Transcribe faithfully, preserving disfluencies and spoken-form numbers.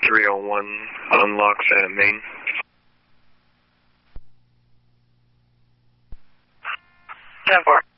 three oh one unlock Senate Main. ten four.